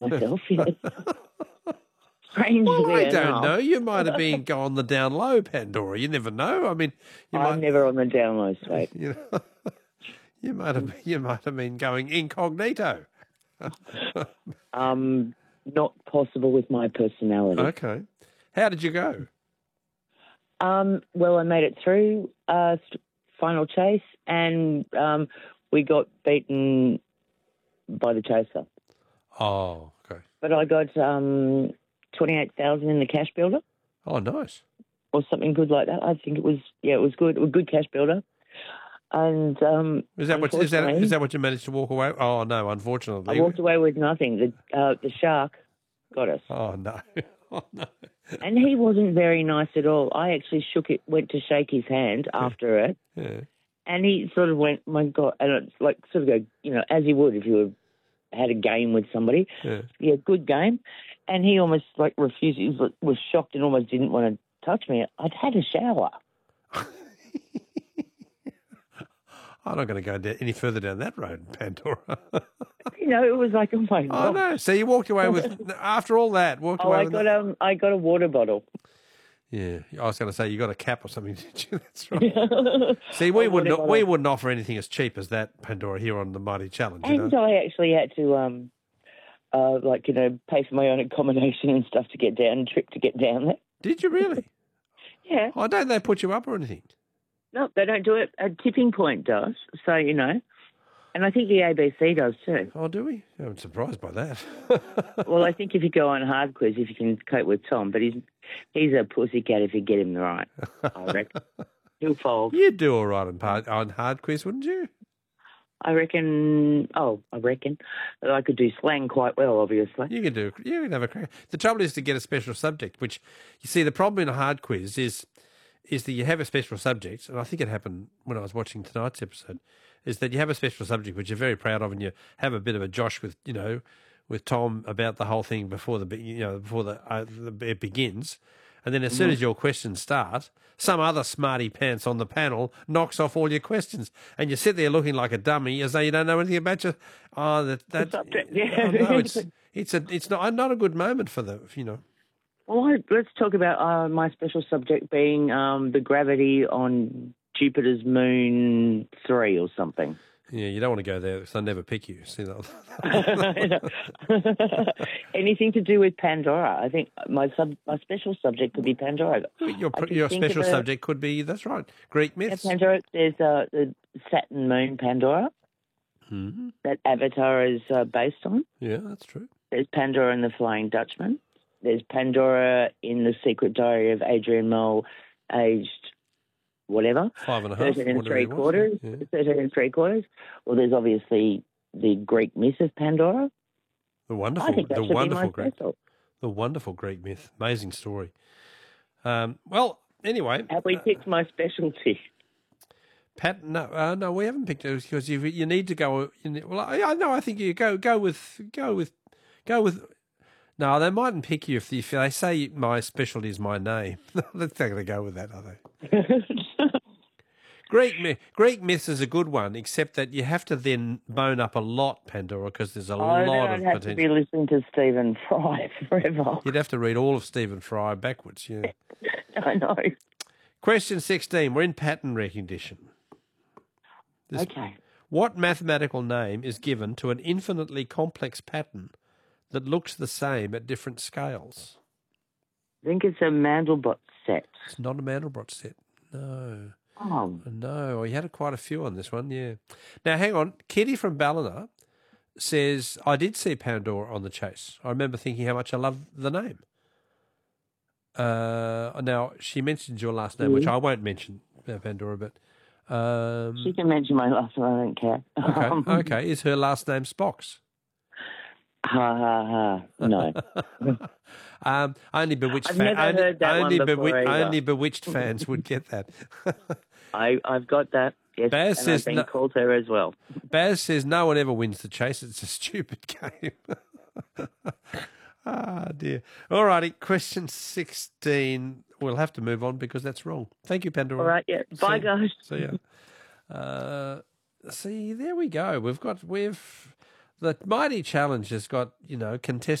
myself yet. Strangely Well, I don't enough. know. You might have been on the down low, Pandora. You never know. I mean, I'm never on the down low state. You know, you might have been going incognito. Not possible with my personality. Okay. How did you go? Well, I made it through final chase, and we got beaten by the chaser. Oh, okay. But I got 28,000 in the cash builder. Oh, nice. Or something good like that. I think it was good. It was a good cash builder. And is that what you managed to walk away? Oh no, unfortunately, I walked away with nothing. The shark got us. Oh no, oh no. And he wasn't very nice at all. I actually went to shake his hand after it, and he sort of went, "My God!" And it's like sort of go, as you would if you had a game with somebody. Yeah, good game. And he almost like refused. He was shocked and almost didn't want to touch me. I'd had a shower. I'm not going to go any further down that road, Pandora. It was like, oh my God. Oh no! So you walked away with after all that. I got a water bottle. Yeah, I was going to say you got a cap or something, did you? That's right. See, we wouldn't offer anything as cheap as that, Pandora, here on the Mighty Challenge. And I actually had to, pay for my own accommodation and stuff to get down, trip to get down there. Did you really? Yeah. Oh, don't they put you up or anything? No, they don't do it. A tipping point does, so and I think the ABC does too. Oh, do we? I'm surprised by that. Well, I think if you go on hard quiz, if you can cope with Tom, but he's a pussycat if you get him right. I reckon he'll fold. You'd do all right on hard quiz, wouldn't you? I reckon that I could do slang quite well. Obviously, you can have a crack. The trouble is to get a special subject, which you see the problem in a hard quiz is that you have a special subject, and I think it happened when I was watching tonight's episode, is that you have a special subject which you're very proud of, and you have a bit of a josh with Tom about the whole thing before it begins, and then as soon as your questions start, some other smarty pants on the panel knocks off all your questions, and you sit there looking like a dummy as though you don't know anything about your subject. Yeah, no, it's not a good moment for the. Well, let's talk about my special subject being the gravity on Jupiter's moon 3 or something. Yeah, you don't want to go there because they'll never pick you. See that? Anything to do with Pandora. I think my special subject could be Pandora. Your special subject could be, that's right, Greek myths. Yeah, Pandora, there's the Saturn moon Pandora that Avatar is based on. Yeah, that's true. There's Pandora and the Flying Dutchman. There's Pandora in The Secret Diary of Adrian Mole, aged whatever. 5.5. 13 and 3/4. Yeah. 13 and 3/4. Well, there's obviously the Greek myth of Pandora. The wonderful Greek myth. Amazing story. Well, anyway. Have we picked my specialty? Pat, no, we haven't picked it because you need to go. I think you go with. No, they mightn't pick you if they say my specialty is my name. They're not going to go with that, are they? Greek myths is a good one, except that you have to then bone up a lot, Pandora, because there's a lot of potential. I'd have to be listening to Stephen Fry forever. You'd have to read all of Stephen Fry backwards, yeah. I know. Question 16. We're in pattern recognition. Okay. What mathematical name is given to an infinitely complex pattern that looks the same at different scales? I think it's a Mandelbrot set. It's not a Mandelbrot set, no. Oh. No, you had quite a few on this one, yeah. Now, hang on. Kitty from Ballina says, I did see Pandora on the chase. I remember thinking how much I love the name. Now, she mentions your last name, which I won't mention, Pandora, but... she can mention my last name, I don't care. Okay. Is her last name Spox? Ha, ha, ha. No. Only bewitched only bewitched fans would get that. I've got that. Yes, Baz says I've been called her as well. Baz says no one ever wins the chase. It's a stupid game. Dear. All righty, question 16. We'll have to move on because that's wrong. Thank you, Pandora. All right, yeah. Bye, guys. See ya. See, there we go. We've the Mighty Challenge has got, contestants